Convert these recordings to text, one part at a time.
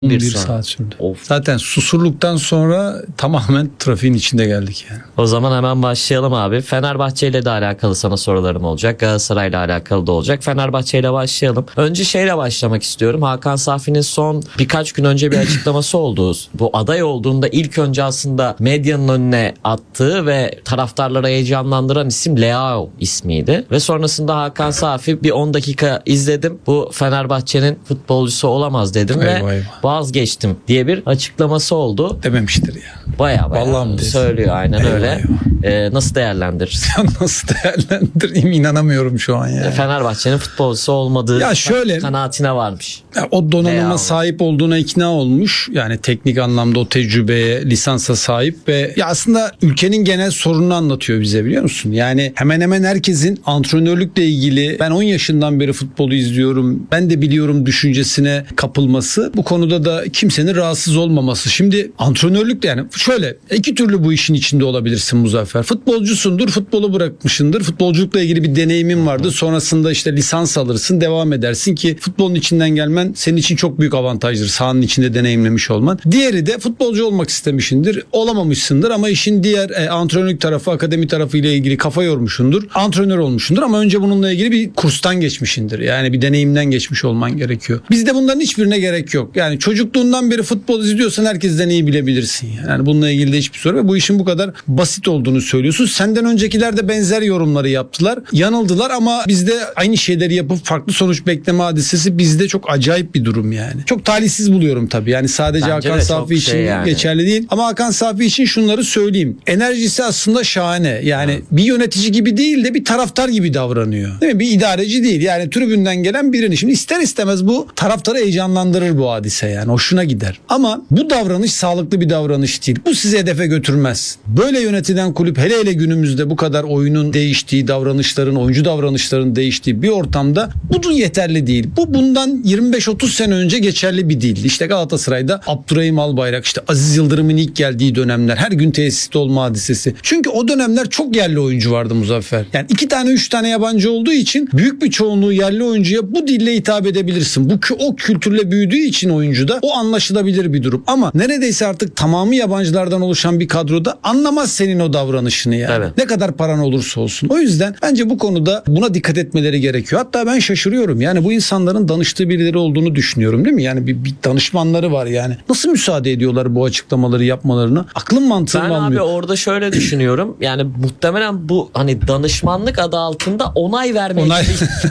Bir 11 saat. saat sürdü. Of. Zaten Susurluk'tan sonra tamamen trafiğin içinde geldik yani. O zaman hemen başlayalım abi. Fenerbahçe ile de alakalı sana sorularım olacak. Galatasaray ile alakalı da olacak. Fenerbahçe ile başlayalım. Önce şeyle başlamak istiyorum. Hakan Safi'nin son birkaç gün önce bir açıklaması oldu. Bu aday olduğunda ilk önce aslında medyanın önüne attığı ve taraftarları heyecanlandıran isim Leao ismiydi. Ve sonrasında Hakan Safi bir 10 dakika izledim. Bu Fenerbahçe'nin futbolcusu olamaz dedim Eyvah, ve eyvah. vazgeçtim diye bir açıklaması oldu. Dememiştir ya. Baya Vallahi mi desin? söylüyor aynen Eyvah, öyle. Nasıl değerlendirirsin? Nasıl değerlendireyim inanamıyorum şu an ya. Fenerbahçe'nin futbolcusu olmadığı Ya şöyle- kanaatine varmış. Ya o donanıma Leao. sahip olduğuna ikna olmuş. Yani teknik anlamda o tecrübeye, lisansa sahip ve ya aslında ülkenin genel sorununu anlatıyor bize, biliyor musun? Yani hemen hemen herkesin antrenörlükle ilgili ben 10 yaşından beri futbolu izliyorum, ben de biliyorum düşüncesine kapılması. Bu konuda da kimsenin rahatsız olmaması. Şimdi antrenörlük de yani şöyle iki türlü bu işin içinde olabilirsin Muzaffer. Futbolcusundur, futbolu bırakmışındır. Futbolculukla ilgili bir deneyimin vardı. Sonrasında işte lisans alırsın, devam edersin ki futbolun içinden gelmen senin için çok büyük avantajdır. Sahanın içinde deneyimlemiş olman. Diğeri de futbolcu olmak istemişindir. Olamamışsındır ama işin diğer antrenörlük tarafı, akademi tarafı ile ilgili kafa yormuşundur. Antrenör olmuşsundur ama önce bununla ilgili bir kurstan geçmişindir. Yani bir deneyimden geçmiş olman gerekiyor. Bizde bunların hiçbirine gerek yok. Yani çocukluğundan beri futbol izliyorsan herkesten iyi bilebilirsin. Yani bununla ilgili de hiçbir soru ve bu işin bu kadar basit olduğunu söylüyorsun. Senden öncekiler de benzer yorumları yaptılar. Yanıldılar ama bizde aynı şeyleri yapıp farklı sonuç bekleme hadisesi bizde çok acayip bir durum yani. Çok talihsiz buluyorum tabii. Yani sadece Bence Hakan de çok Safi için yani. geçerli değil. Ama Hakan Safi için şunları söyleyeyim. Enerjisi aslında şahane. Yani bir yönetici gibi değil de bir taraftar gibi davranıyor. Değil mi? Bir idareci değil. Yani tribünden gelen birini. Şimdi ister istemez bu taraftarı heyecanlandırır bu hadise yani. Hoşuna gider. Ama bu davranış sağlıklı bir davranış değil. Bu sizi hedefe götürmez. Böyle yönetilen kulüp hele hele günümüzde bu kadar oyunun değiştiği, davranışların, oyuncu davranışların değiştiği bir ortamda bu yeterli değil. Bu bundan 25-30 sene önce geçerli bir değildi. İşte Galatasaray'da Abdurrahim Albayrak, işte Aziz Yıldırım'ın ilk geldiği dönemler, her gün tesiste olma hadisesi. Çünkü o dönemler çok yerli oyuncu vardı Muzaffer. Yani 2 tane 3 tane yabancı olduğu için büyük bir çoğunluğu yerli oyuncuya bu dille hitap edebilirsin. Bu o kültürle büyüdüğü için oyuncuda o anlaşılabilir bir durum. Ama neredeyse artık tamamı yabancılardan oluşan bir kadroda anlamaz senin o davranışını yani. Evet. Ne kadar paran olursa olsun. O yüzden bence bu konuda buna dikkat etmeleri gerekiyor. Hatta ben şaşırıyorum. Yani bu insanların danıştığı birileri olduğunu düşünüyorum, değil mi? Yani bir danışmanları var yani. Nasıl müsaade ediyorlar bu açıklamaları yapmalarına? Aklım mantığım Ben abi almıyor. orada şöyle düşünüyorum. Yani muhtemelen bu hani danışmanlık adı altında onay vermeye Onay.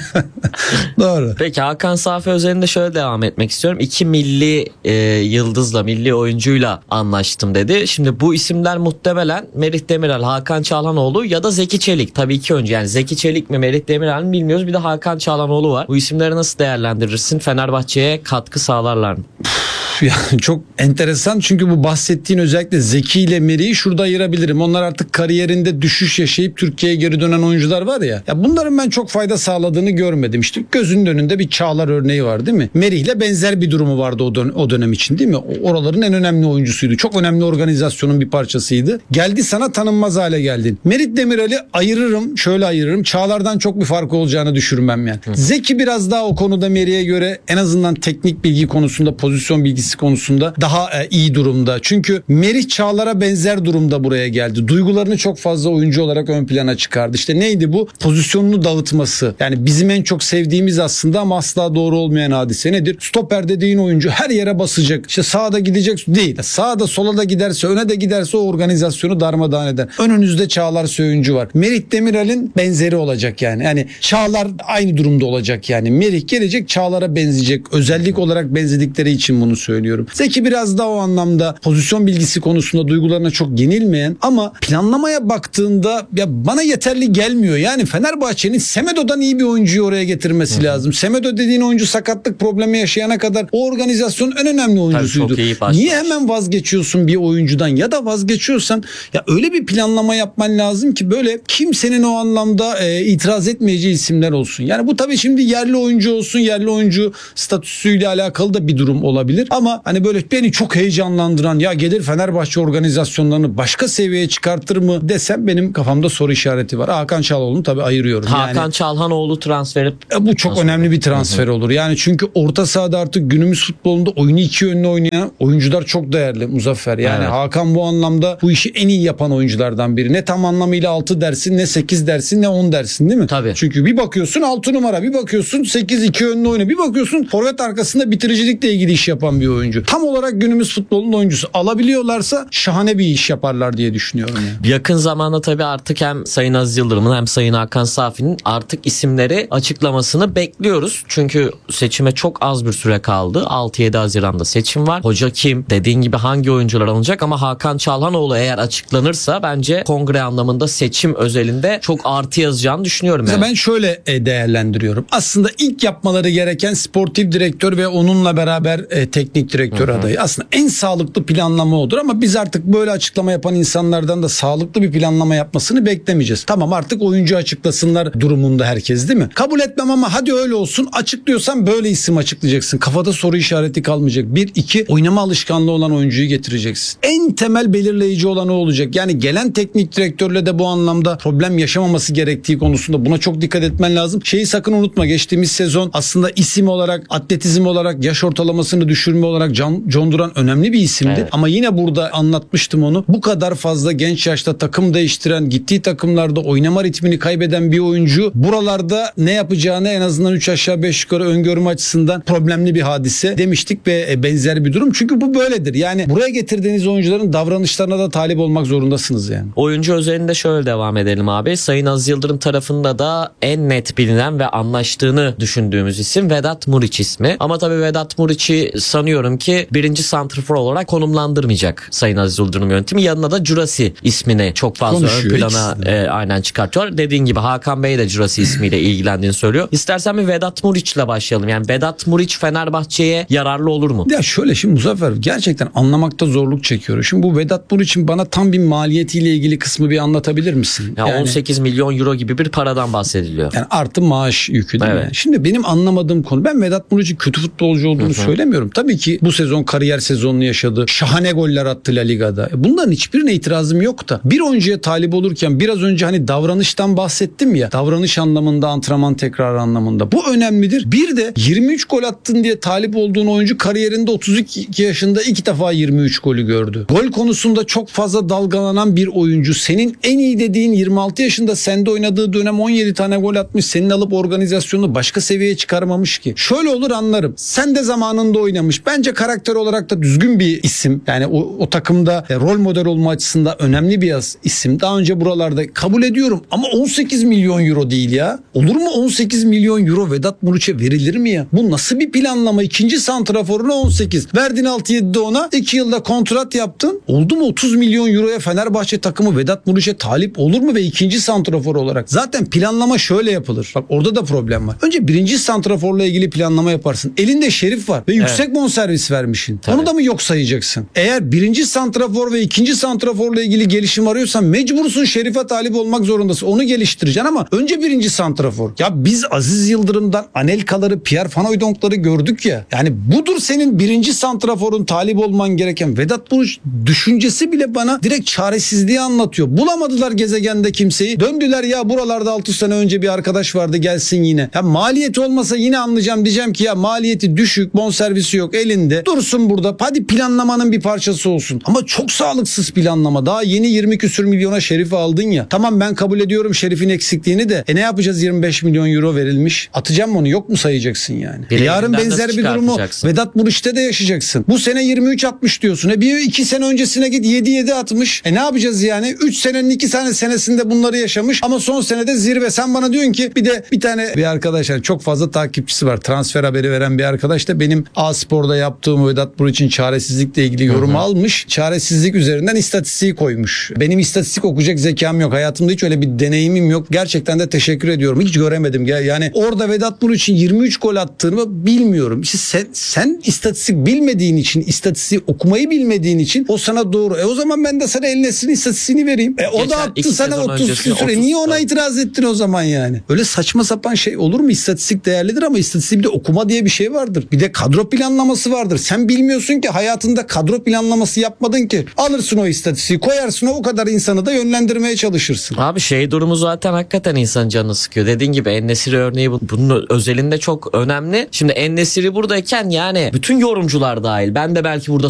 Doğru. Peki Hakan Safi özelinde şöyle devam etmek istiyorum. 2 milli yıldızla, milli oyuncuyla anlaştım dedi. Şimdi bu isimler muhtemelen Merih Demiral, Hakan Çalhanoğlu ya da Zeki Çelik. Tabii iki oyuncu, yani Zeki Çelik mi Merih Demiral mi bilmiyoruz. Bir de Hakan Çalhanoğlu var. Bu isimleri nasıl değerlendirirsin? Fenerbahçe'ye katkı sağlarlar mı? Yani çok enteresan çünkü bu bahsettiğin özellikle Zeki ile Merih'i şurada ayırabilirim. Onlar artık kariyerinde düşüş yaşayıp Türkiye'ye geri dönen oyuncular var ya. Ya bunların ben çok fayda sağladığını görmedim. İşte gözünün önünde bir Çağlar örneği var, değil mi? Merih'le benzer bir durumu vardı o dönem için, değil mi? Oraların en önemli oyuncusuydu. Çok önemli organizasyonun bir parçasıydı. Geldi sana tanınmaz hale geldin. Merih Demiral'i ayırırım, şöyle ayırırım. Çağlar'dan çok bir farkı olacağını düşürmem yani. Zeki biraz daha o konuda Merih'e göre en azından teknik bilgi konusunda, pozisyon bilgisi konusunda daha iyi durumda. Çünkü Merih Çağlar'a benzer durumda buraya geldi. Duygularını çok fazla oyuncu olarak ön plana çıkardı. İşte neydi bu? Pozisyonunu dağıtması. Yani bizim en çok sevdiğimiz aslında ama asla doğru olmayan hadise nedir? Stoper dediğin oyuncu her yere basacak. İşte sağda gidecek değil. Sağda sola da giderse, öne de giderse o organizasyonu darmadağın eder. Önünüzde Çağlar oyuncu var. Merih Demiral'in benzeri olacak yani. Yani Çağlar aynı durumda olacak yani. Merih gelecek, Çağlar'a benzeyecek. Özellik olarak benzedikleri için bunu söylüyorum. Zeki biraz daha o anlamda pozisyon bilgisi konusunda duygularına çok yenilmeyen ama planlamaya baktığında ya bana yeterli gelmiyor. Yani Fenerbahçe'nin Semedo'dan iyi bir oyuncuyu oraya getirmesi lazım. Semedo dediğin oyuncu sakatlık problemi yaşayana kadar o organizasyonun en önemli oyuncusuydu. çok iyi başlamış. Niye hemen vazgeçiyorsun bir oyuncudan ya da vazgeçiyorsan ya öyle bir planlama yapman lazım ki böyle kimsenin o anlamda itiraz etmeyeceği isimler olsun. Yani bu tabii şimdi yerli oyuncu olsun, yerli oyuncu statüsüyle alakalı da bir durum olabilir ama Ama hani böyle beni çok heyecanlandıran, ya gelir Fenerbahçe organizasyonlarını başka seviyeye çıkartır mı desem benim kafamda soru işareti var. Hakan Çalhanoğlu'nu tabii ayırıyorum. Hakan Çalhanoğlu transferi Bu çok önemli bir transfer olur. Yani çünkü orta sahada artık günümüz futbolunda oyunu iki yönlü oynayan oyuncular çok değerli Muzaffer. Yani Evet. Hakan bu anlamda bu işi en iyi yapan oyunculardan biri. Ne tam anlamıyla 6 dersin, ne 8 dersin, ne 10 dersin, değil mi? Tabii. Çünkü bir bakıyorsun 6 numara, bir bakıyorsun 8 iki yönlü oynuyor. Bir bakıyorsun forvet arkasında bitiricilikle ilgili iş yapan bir oyuncu. Tam olarak günümüz futbolunun oyuncusu. Alabiliyorlarsa şahane bir iş yaparlar diye düşünüyorum yani. Yakın zamanda tabii artık hem Sayın Aziz Yıldırım'ın hem Sayın Hakan Safi'nin artık isimleri açıklamasını bekliyoruz. Çünkü seçime çok az bir süre kaldı. 6-7 Haziran'da seçim var. Hoca kim? Dediğin gibi hangi oyuncular alınacak? Ama Hakan Çalhanoğlu eğer açıklanırsa bence kongre anlamında seçim özelinde çok artı yazacağını düşünüyorum. Mesela Yani. ben şöyle değerlendiriyorum. Aslında ilk yapmaları gereken sportif direktör ve onunla beraber teknik direktör adayı. Aslında en sağlıklı planlama odur ama biz artık böyle açıklama yapan insanlardan da sağlıklı bir planlama yapmasını beklemeyeceğiz. Tamam, artık oyuncu açıklasınlar durumunda herkes, değil mi? Kabul etmem ama hadi öyle olsun. Açıklıyorsan böyle isim açıklayacaksın. Kafada soru işareti kalmayacak. 1, 2 oynama alışkanlığı olan oyuncuyu getireceksin. En temel belirleyici olan o olacak. Yani gelen teknik direktörle de bu anlamda problem yaşamaması gerektiği konusunda buna çok dikkat etmen lazım. Şeyi sakın unutma, geçtiğimiz sezon aslında isim olarak, atletizm olarak, yaş ortalamasını düşürme olarak John Duran önemli bir isimdi. Evet. Ama yine burada anlatmıştım onu. Bu kadar fazla genç yaşta takım değiştiren, gittiği takımlarda oynama ritmini kaybeden bir oyuncu buralarda ne yapacağını en azından 3 aşağı 5 yukarı öngörme açısından problemli bir hadise demiştik ve benzer bir durum. Çünkü bu böyledir. Yani buraya getirdiğiniz oyuncuların davranışlarına da talip olmak zorundasınız yani. Oyuncu özelinde şöyle devam edelim abi. Sayın Aziz Yıldırım tarafında da en net bilinen ve anlaştığını düşündüğümüz isim Vedat Muriç ismi. Ama tabii Vedat Muriç'i sanıyorum ki birinci santrfor olarak konumlandırmayacak Sayın Aziz Yıldırım yönetimi. Yanına da Jurasi ismini çok fazla Konuşuyor, ön plana aynen çıkartıyor. Dediğin gibi Hakan Bey de Jurasi ismiyle ilgilendiğini söylüyor. İstersen bir Vedat Muriç'le başlayalım. Yani Vedat Muriç Fenerbahçe'ye yararlı olur mu? Ya şöyle, şimdi Muzaffer gerçekten anlamakta zorluk çekiyorum. Şimdi bu Vedat Muriç'in bana tam bir maliyetiyle ilgili kısmı bir anlatabilir misin? Ya 18 milyon euro gibi bir paradan bahsediliyor. Yani artı maaş yükü değil Evet. mi? Şimdi benim anlamadığım konu, ben Vedat Muriç'in kötü futbolcu olduğunu söylemiyorum. Tabii ki bu sezon kariyer sezonunu yaşadı. Şahane goller attı La Liga'da. Bunların hiçbirine itirazım yok da bir oyuncuya talip olurken biraz önce hani davranıştan bahsettim ya. Davranış anlamında, antrenman tekrarı anlamında. Bu önemlidir. Bir de 23 gol attın diye talip olduğun oyuncu kariyerinde 32 yaşında 2 defa 23 golü gördü. Gol konusunda çok fazla dalgalanan bir oyuncu. Senin en iyi dediğin 26 yaşında sende oynadığı dönem 17 tane gol atmış. Senin alıp organizasyonunu başka seviyeye çıkarmamış ki. Şöyle olur anlarım. Sen de zamanında oynamış. Bence karakter olarak da düzgün bir isim. Yani o takımda rol model olma açısından önemli bir isim. Daha önce buralarda kabul ediyorum ama 18 milyon euro değil ya. Olur mu 18 milyon euro Vedat Muriç'e verilir mi ya? Bu nasıl bir planlama? İkinci santraforuna 18. Verdin 6-7'de ona. 2 yılda kontrat yaptın. Oldu mu 30 milyon euroya Fenerbahçe takımı Vedat Muriç'e talip olur mu ve ikinci santrafor olarak? Zaten planlama şöyle yapılır. Bak orada da problem var. Önce birinci santraforla ilgili planlama yaparsın. Elinde Şerif var ve yüksek bonservis vermişsin. Tabii. Onu da mı yok sayacaksın? Eğer birinci santrafor ve ikinci santraforla ilgili gelişim arıyorsan mecbursun Şerif'e talip olmak zorundasın. Onu geliştireceksin ama önce birinci santrafor. Ya biz Aziz Yıldırım'dan Anelka'ları, Pierre Van Hooydonk'ları gördük ya. Yani budur senin birinci santraforun talip olman gereken. Vedat Muriç düşüncesi bile bana direkt çaresizliği anlatıyor. Bulamadılar gezegende kimseyi. Döndüler ya buralarda 6 sene önce bir arkadaş vardı gelsin yine. Ya maliyeti olmasa yine anlayacağım, diyeceğim ki ya maliyeti düşük, bonservisi yok elinde. Dursun burada. Hadi planlamanın bir parçası olsun. Ama çok sağlıksız planlama. Daha yeni 20 küsür milyona Şerif'i aldın ya. Tamam ben kabul ediyorum Şerif'in eksikliğini de. Ne yapacağız 25 milyon euro verilmiş? Atacağım mı onu? Yok mu sayacaksın yani? Yarın Bileğinden benzer nasıl bir durumu çıkartacaksın? Vedat Muriç'te de yaşayacaksın. Bu sene 23 atmış diyorsun. Bir 2 sene öncesine git 7 atmış. Ne yapacağız yani? 3 senenin 2 tane senesinde bunları yaşamış ama son senede zirve. Sen bana diyorsun ki bir de bir tane bir arkadaş, yani çok fazla takipçisi var. Transfer haberi veren bir arkadaş da benim A-Spor'da yaptığım Vedat Muriç'in çaresizlikle ilgili yorumu almış. Çaresizlik üzerinden istatistiği koymuş. Benim istatistik okuyacak zekam yok. Hayatımda hiç öyle bir deneyimim yok. Gerçekten de teşekkür ediyorum. Hiç göremedim. Yani orada Vedat Muriç'in 23 gol attığını bilmiyorum. İşte sen istatistik bilmediğin için, istatistiği okumayı bilmediğin için o sana doğru. O zaman ben de sana El Nesri'nin istatistiğini vereyim. O da attı sana 30 küsur. Niye ona itiraz ettin o zaman yani? Öyle saçma sapan şey olur mu? İstatistik değerlidir ama istatistik bir de okuma diye bir şey vardır. Bir de kadro planlaması planlaması vardır. Sen bilmiyorsun ki, hayatında kadro planlaması yapmadın ki. Alırsın o istatistiği, koyarsın, o kadar insanı da yönlendirmeye çalışırsın. Abi şey durumu zaten hakikaten insanın canını sıkıyor. Dediğin gibi En-Nesyri örneği bunun özelinde çok önemli. Şimdi En-Nesyri buradayken yani bütün yorumcular dahil. Ben de belki burada